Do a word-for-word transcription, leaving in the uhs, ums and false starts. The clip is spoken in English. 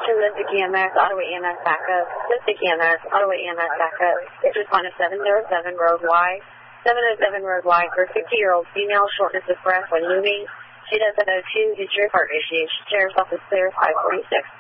Attention, Mystic E M S, Ottawa E M S backup. Mystic E M S, Ottawa E M S backup. It's responding seven oh seven Road Y. seven oh seven Road Y for fifty-year-old female, shortness of breath when moving. She doesn't know two, history of heart issues. She shares off the clear five forty-six.